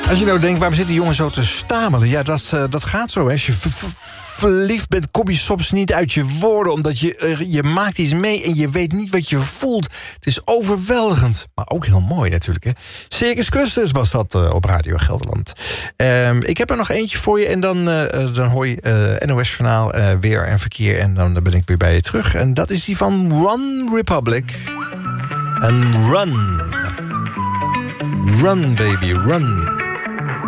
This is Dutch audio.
Als je nou denkt, waarom zit die jongen zo te stamelen? Ja, dat gaat zo. Hè. Als je verliefd bent, kom je soms niet uit je woorden... omdat je maakt iets mee en je weet niet wat je voelt. Het is overweldigend, maar ook heel mooi natuurlijk. Hè. Circus Custus was dat op Radio Gelderland. Ik heb er nog eentje voor je en dan hoor je NOS-journaal weer en verkeer... en dan ben ik weer bij je terug. En dat is die van One Republic. En Run. Run, baby, run.